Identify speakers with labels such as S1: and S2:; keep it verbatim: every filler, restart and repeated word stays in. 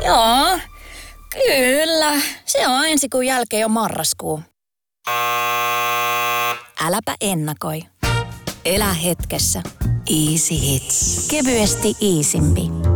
S1: Joo, kyllä. Se on ensi kuun jälkeen jo marraskuu. Äläpä ennakoi. Elä hetkessä. Easy Hits. Kevyesti iisimpi.